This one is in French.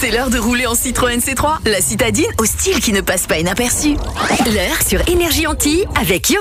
C'est l'heure de rouler en Citroën C3, la citadine au style qui ne passe pas inaperçu. L'heure sur Énergie Antilles avec Yo.